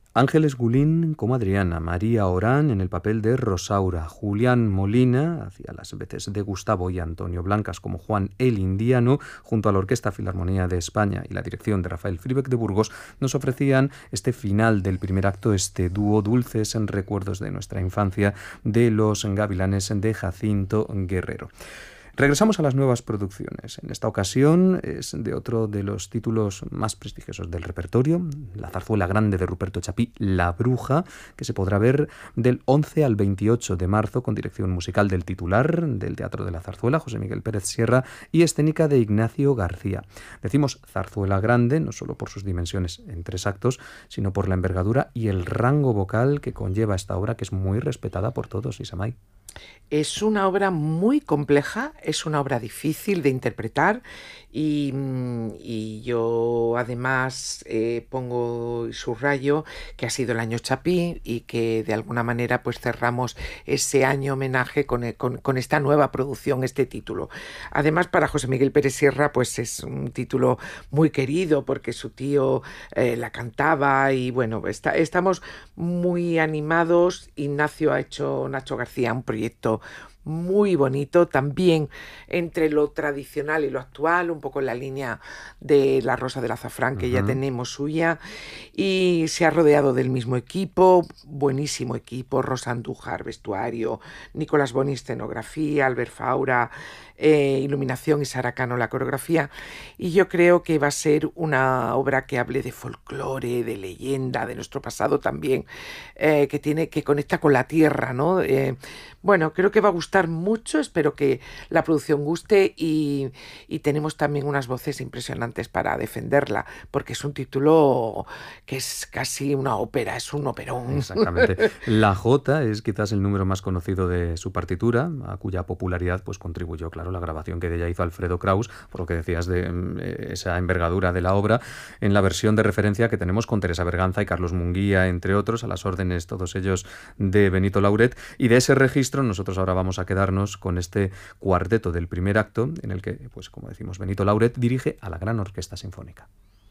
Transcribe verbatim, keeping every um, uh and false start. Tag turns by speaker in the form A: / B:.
A: Ángeles Gulín como Adriana, María Orán en el papel de Rosaura, Julián Molina hacía las veces de Gustavo y Antonio Blancas como Juan el Indiano, junto a la Orquesta Filarmonía de España y la dirección de Rafael Fribeck de Burgos, nos ofrecían este final del primer acto, este dúo Dulces en recuerdos de nuestra infancia de Los Gavilanes de Jacinto Guerrero. Regresamos a las nuevas producciones. En esta ocasión es de otro de los títulos más prestigiosos del repertorio, la zarzuela grande de Ruperto Chapí, La Bruja, que se podrá ver del once al veintiocho de marzo con dirección musical del titular del Teatro de la Zarzuela, José Miguel Pérez Sierra, y escénica de Ignacio García. Decimos zarzuela grande no solo por sus dimensiones en tres actos, sino por la envergadura y el rango vocal que conlleva esta obra, que es muy respetada por todos, Isamay.
B: Es una obra muy compleja, es una obra difícil de interpretar y, y yo además eh, pongo y subrayo que ha sido el año Chapí y que de alguna manera pues cerramos ese año homenaje con, con, con esta nueva producción, este título. Además para José Miguel Pérez Sierra pues es un título muy querido porque su tío eh, la cantaba y bueno, está, estamos muy animados. Ignacio ha hecho, Nacho García, un proyecto muy bonito, también entre lo tradicional y lo actual, un poco en la línea de La Rosa del Azafrán, que uh-huh. ya tenemos suya, y se ha rodeado del mismo equipo, buenísimo equipo, Rosa Andújar, vestuario, Nicolás Boni, escenografía, Albert Faura, eh, iluminación y Sara Cano, la coreografía, y yo creo que va a ser una obra que hable de folclore, de leyenda, de nuestro pasado también, eh, que tiene, que conecta con la tierra, ¿no? Eh, bueno, creo que va a gustar mucho, espero que la producción guste y, y tenemos también unas voces impresionantes para defenderla, porque es un título que es casi una ópera, es un operón.
A: Exactamente. La Jota es quizás el número más conocido de su partitura, a cuya popularidad pues contribuyó, claro, la grabación que de ella hizo Alfredo Kraus, por lo que decías de eh, esa envergadura de la obra, en la versión de referencia que tenemos con Teresa Berganza y Carlos Munguía, entre otros, a las órdenes todos ellos de Benito Lauret, y de ese registro nosotros ahora vamos a quedarnos con este cuarteto del primer acto, en el que, pues como decimos, Benito Lauret dirige a la Gran Orquesta Sinfónica.